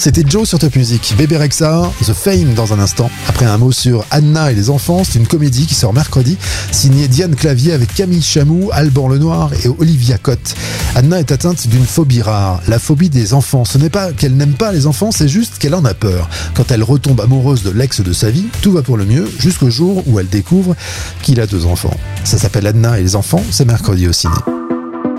C'était Joe sur Top Music. Bébé Rexha, The Fame dans un instant. Après un mot sur Anna et les enfants, c'est une comédie qui sort mercredi, signée Diane Clavier avec Camille Chamou, Alban Lenoir et Olivia Cotte. Anna est atteinte d'une phobie rare, la phobie des enfants. Ce n'est pas qu'elle n'aime pas les enfants, c'est juste qu'elle en a peur. Quand elle retombe amoureuse de l'ex de sa vie, tout va pour le mieux, jusqu'au jour où elle découvre qu'il a 2 enfants. Ça s'appelle Anna et les enfants, c'est mercredi au ciné.